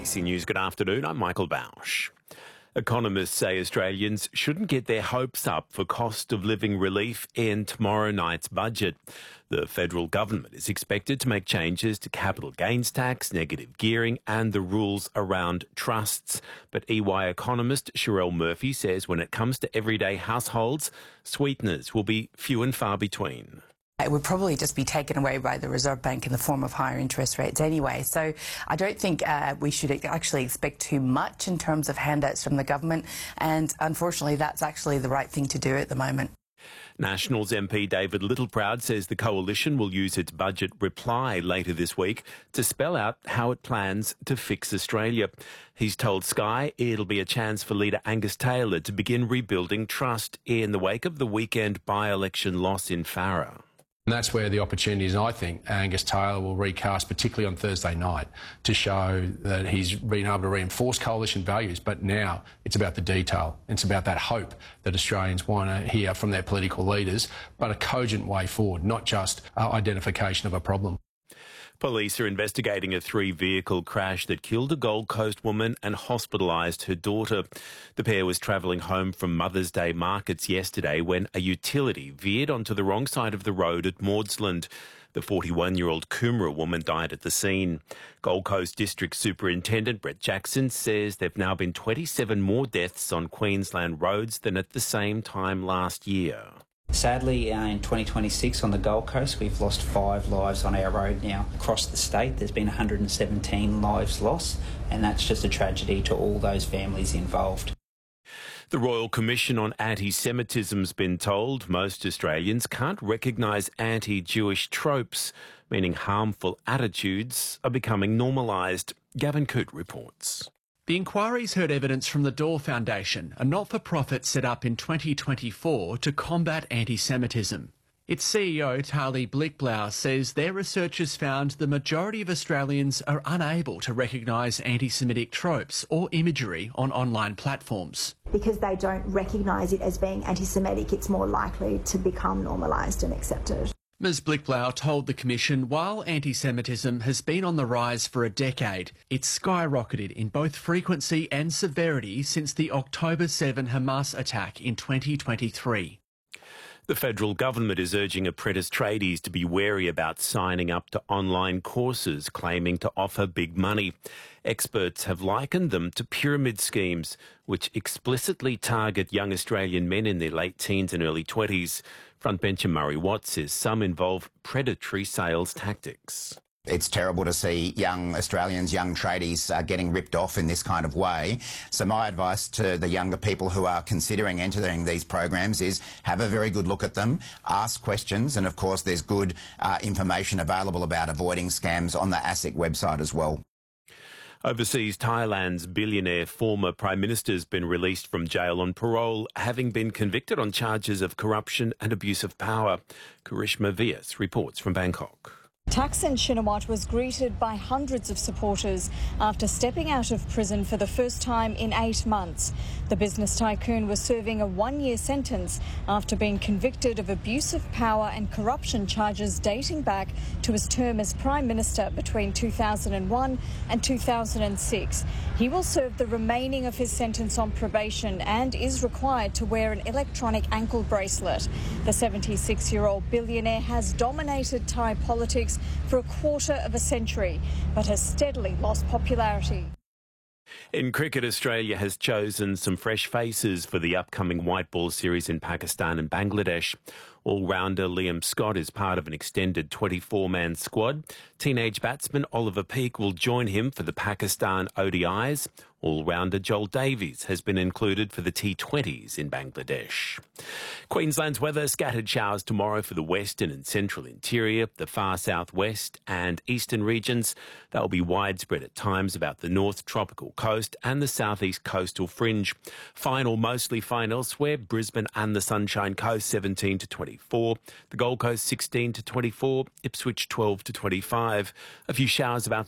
ABC News, good afternoon. I'm Michael Bausch. Economists say Australians shouldn't get their hopes up for cost of living relief in tomorrow night's budget. The federal government is expected to make changes to capital gains tax, negative gearing and the rules around trusts. But EY economist Sherelle Murphy says when it comes to everyday households, sweeteners will be few and far between. It would probably just be taken away by the Reserve Bank in the form of higher interest rates anyway. So I don't think we should actually expect too much in terms of handouts from the government. And unfortunately, that's actually the right thing to do at the moment. Nationals MP David Littleproud says the coalition will use its budget reply later this week to spell out how it plans to fix Australia. He's told Sky it'll be a chance for leader Angus Taylor to begin rebuilding trust in the wake of the weekend by-election loss in Farrer. And that's where the opportunities, I think, Angus Taylor will recast, particularly on Thursday night, to show that he's been able to reinforce coalition values. But now it's about the detail. It's about that hope that Australians want to hear from their political leaders, but a cogent way forward, not just identification of a problem. Police are investigating a three-vehicle crash that killed a Gold Coast woman and hospitalised her daughter. The pair was travelling home from Mother's Day markets yesterday when a utility veered onto the wrong side of the road at Maudsley. The 41-year-old Coomera woman died at the scene. Gold Coast District Superintendent Brett Jackson says there have now been 27 more deaths on Queensland roads than at the same time last year. Sadly, in 2026 on the Gold Coast, we've lost 5 lives on our road now. Across the state, there's been 117 lives lost, and that's just a tragedy to all those families involved. The Royal Commission on Anti-Semitism's been told most Australians can't recognise anti-Jewish tropes, meaning harmful attitudes are becoming normalised. Gavin Coote reports. The inquiry's heard evidence from the Door Foundation, a not-for-profit set up in 2024 to combat anti-Semitism. Its CEO, Tali Blickblau, says their researchers found the majority of Australians are unable to recognise anti-Semitic tropes or imagery on online platforms. Because they don't recognise it as being anti-Semitic, it's more likely to become normalised and accepted. Ms Blickblau told the Commission while anti-Semitism has been on the rise for a decade, it's skyrocketed in both frequency and severity since the October 7 Hamas attack in 2023. The federal government is urging apprentice tradies to be wary about signing up to online courses claiming to offer big money. Experts have likened them to pyramid schemes which explicitly target young Australian men in their late teens and early 20s. Frontbencher Murray Watts says some involve predatory sales tactics. It's terrible to see young Australians, young tradies getting ripped off in this kind of way. So my advice to the younger people who are considering entering these programs is have a very good look at them, ask questions, and of course there's good information available about avoiding scams on the ASIC website as well. Overseas, Thailand's billionaire former Prime Minister has been released from jail on parole, having been convicted on charges of corruption and abuse of power. Karishma Vyas reports from Bangkok. Thaksin Shinawatra was greeted by hundreds of supporters after stepping out of prison for the first time in 8 months. The business tycoon was serving a 1-year sentence after being convicted of abuse of power and corruption charges dating back to his term as Prime Minister between 2001 and 2006. He will serve the remaining of his sentence on probation and is required to wear an electronic ankle bracelet. The 76-year-old billionaire has dominated Thai politics for a quarter of a century, but has steadily lost popularity. In cricket, Australia has chosen some fresh faces for the upcoming white ball series in Pakistan and Bangladesh. All-rounder Liam Scott is part of an extended 24-man squad. Teenage batsman Oliver Peake will join him for the Pakistan ODIs. All-rounder Joel Davies has been included for the T20s in Bangladesh. Queensland's weather, scattered showers tomorrow for the western and central interior, the far southwest and eastern regions. They'll be widespread at times about the north tropical coast and the southeast coastal fringe. Fine or mostly fine elsewhere, Brisbane and the Sunshine Coast 17 to 24, the Gold Coast 16 to 24, Ipswich 12 to 25. A few showers about the